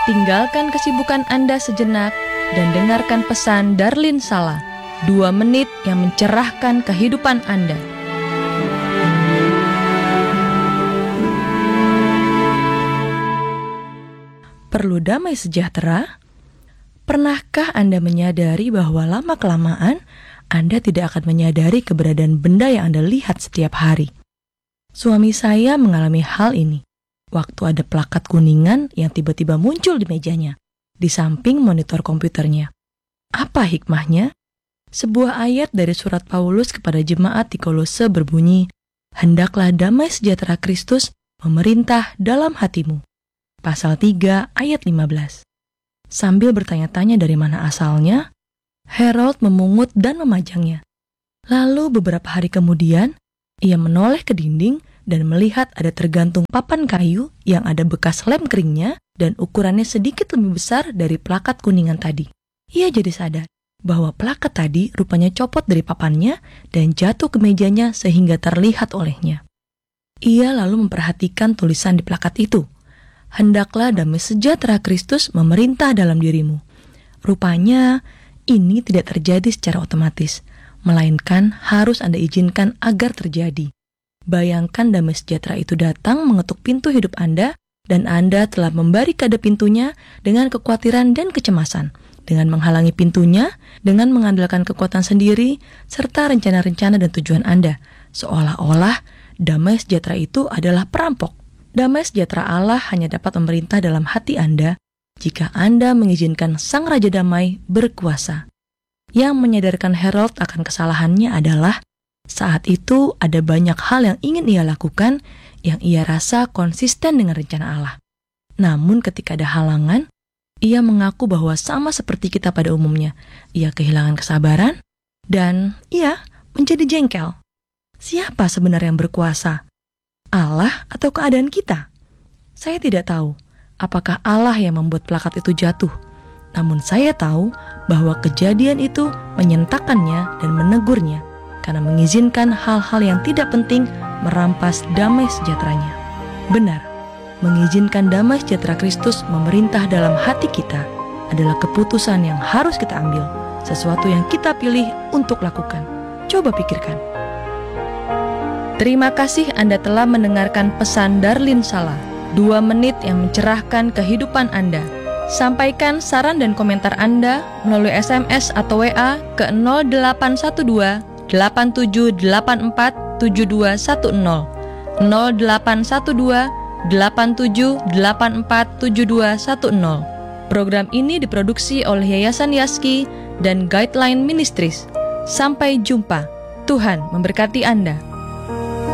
Tinggalkan kesibukan Anda sejenak dan dengarkan pesan Darlin Sala, 2 menit yang mencerahkan kehidupan Anda. Perlu damai sejahtera? Pernahkah Anda menyadari bahwa lama-kelamaan Anda tidak akan menyadari keberadaan benda yang Anda lihat setiap hari? Suami saya mengalami hal ini waktu ada plakat kuningan yang tiba-tiba muncul di mejanya, di samping monitor komputernya. Apa hikmahnya? Sebuah ayat dari surat Paulus kepada jemaat di Kolose berbunyi, "Hendaklah damai sejahtera Kristus memerintah dalam hatimu." Pasal 3 ayat 15. Sambil bertanya-tanya dari mana asalnya, Harold memungut dan memajangnya. Lalu beberapa hari kemudian, ia menoleh ke dinding dan melihat ada tergantung papan kayu yang ada bekas lem keringnya dan ukurannya sedikit lebih besar dari plakat kuningan tadi. Ia jadi sadar bahwa plakat tadi rupanya copot dari papannya dan jatuh ke mejanya sehingga terlihat olehnya. Ia lalu memperhatikan tulisan di plakat itu, "Hendaklah damai sejahtera Kristus memerintah dalam dirimu." Rupanya ini tidak terjadi secara otomatis, melainkan harus Anda izinkan agar terjadi. Bayangkan damai sejahtera itu datang mengetuk pintu hidup Anda, dan Anda telah membarikade pintunya dengan kekhawatiran dan kecemasan, dengan menghalangi pintunya, dengan mengandalkan kekuatan sendiri, serta rencana-rencana dan tujuan Anda, seolah-olah damai sejahtera itu adalah perampok. Damai sejahtera Allah hanya dapat memerintah dalam hati Anda jika Anda mengizinkan Sang Raja Damai berkuasa. Yang menyadarkan Harold akan kesalahannya adalah saat itu ada banyak hal yang ingin ia lakukan yang ia rasa konsisten dengan rencana Allah. Namun ketika ada halangan, ia mengaku bahwa sama seperti kita pada umumnya, ia kehilangan kesabaran dan ia menjadi jengkel. Siapa sebenarnya yang berkuasa? Allah atau keadaan kita? Saya tidak tahu apakah Allah yang membuat plakat itu jatuh. Namun saya tahu bahwa kejadian itu menyentakkannya dan menegurnya karena mengizinkan hal-hal yang tidak penting merampas damai sejahteranya. Benar, mengizinkan damai sejahtera Kristus memerintah dalam hati kita adalah keputusan yang harus kita ambil, sesuatu yang kita pilih untuk lakukan. Coba pikirkan. Terima kasih Anda telah mendengarkan pesan Darlin Sala, 2 menit yang mencerahkan kehidupan Anda. Sampaikan saran dan komentar Anda melalui SMS atau WA ke 0812 8784 7210 0812 8784 7210. Program ini diproduksi oleh Yayasan Yaski dan Guideline Ministries. Sampai jumpa. Tuhan memberkati Anda.